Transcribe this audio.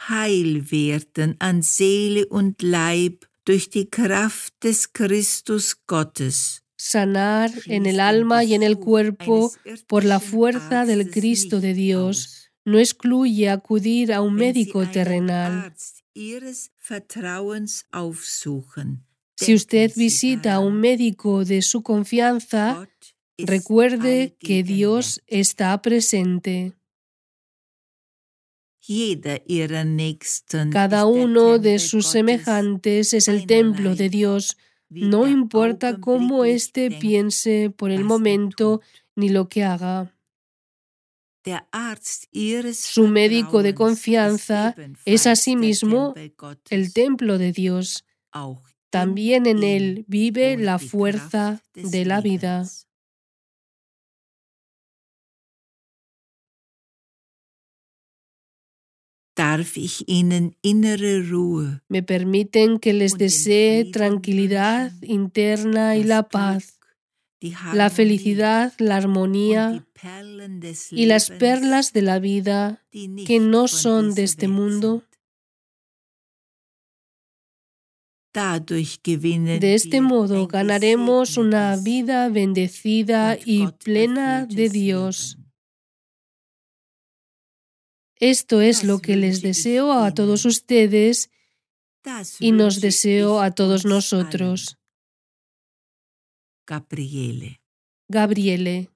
heil werden an Seele und Leib durch die Kraft des Christus Gottes. Sanar en el alma y en el cuerpo por la fuerza del Cristo de Dios. No excluye acudir a un médico terrenal. Si usted visita a un médico de su confianza, recuerde que Dios está presente. Cada uno de sus semejantes es el templo de Dios, no importa cómo éste piense por el momento ni lo que haga. Su médico de confianza es asimismo el templo de Dios. También en él vive la fuerza de la vida. ¿Me permiten que les desee tranquilidad interna y la paz, la felicidad, la armonía y las perlas de la vida que no son de este mundo? De este modo ganaremos una vida bendecida y plena de Dios. Esto es lo que les deseo a todos ustedes y nos deseo a todos nosotros. Gabriele.